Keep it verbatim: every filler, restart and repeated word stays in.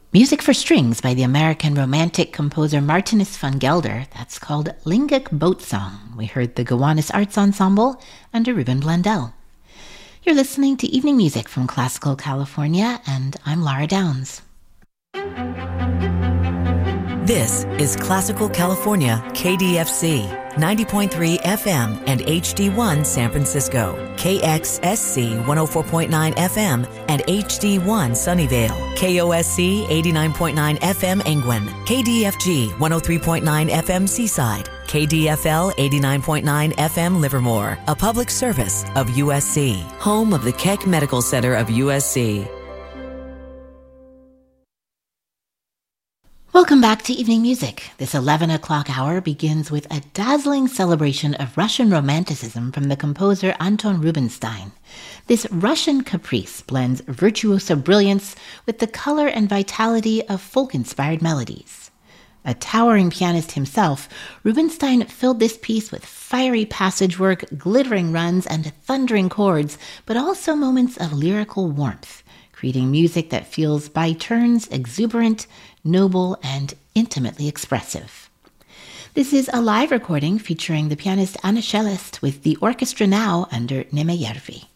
Music for strings by the American Romantic composer Martinus van Gelder. That's called Lingak Boat Song. We heard the Gowanus Arts Ensemble under Ruben Blundell. You're listening to Evening Music from Classical California, and I'm Lara Downs. This is Classical California K D F C, ninety point three F M and H D one San Francisco, K X S C one oh four point nine F M and H D one Sunnyvale, K O S C eighty-nine point nine F M Angwin, K D F G one oh three point nine F M Seaside, K D F L eighty-nine point nine F M Livermore, a public service of U S C, home of the Keck Medical Center of U S C. Welcome back to Evening Music. This eleven o'clock hour begins with a dazzling celebration of Russian Romanticism from the composer Anton Rubinstein. This Russian caprice blends virtuoso brilliance with the color and vitality of folk-inspired melodies. A towering pianist himself, Rubinstein filled this piece with fiery passage work, glittering runs, and thundering chords, but also moments of lyrical warmth, creating music that feels by turns exuberant, noble, and intimately expressive. This is a live recording featuring the pianist Anna Shelest with the orchestra now under Nemejärvi.